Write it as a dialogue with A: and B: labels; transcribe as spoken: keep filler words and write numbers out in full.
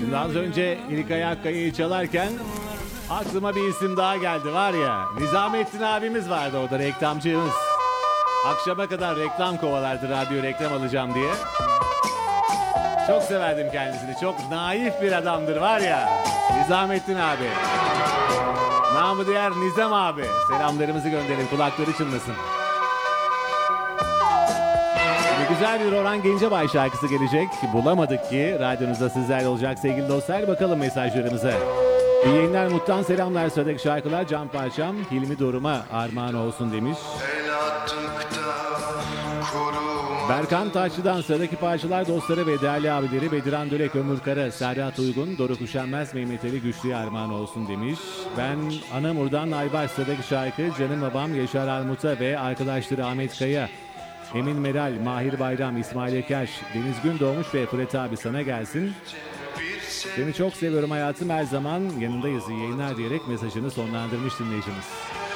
A: Şimdi az önce İlkay Akkaya'yı çalarken aklıma bir isim daha geldi var ya. Nizamettin abimiz vardı orada, reklamcımız. Akşama kadar reklam kovalardı, radyo reklam alacağım diye. Çok severdim kendisini. Çok naif bir adamdır var ya. Nizamettin abi. Namı diğer Nizam abi. Selamlarımızı gönderin, kulakları çınlasın. Şimdi güzel bir Orhan Gencebay şarkısı gelecek. Bulamadık ki radyonuzda sizlerle olacak sevgili dostlar. Bakalım mesajlarımıza. İyi yayınlar, Mut'tan selamlar. Sıradaki şarkılar Can Parçam, Hilmi Dorum'a armağan olsun demiş. Berkan Taşçı'dan sıradaki parçalar dostları ve değerli abileri Bediran Dölek, Ömür Kara, Serhat Uygun, Doruk Üşenmez, Mehmet Ali Güçlü'ye armağan olsun demiş. Ben Anamur'dan Aybar, sıradaki şarkı Canım Babam, Yaşar Armut'a ve arkadaşları Ahmet Kaya, Emin Meral, Mahir Bayram, İsmail Eker, Deniz Gündoğmuş ve Fırat abi sana gelsin. Seni çok seviyorum hayatım, her zaman yanındayız, iyi yayınlar diyerek mesajını sonlandırmış dinleyicimiz.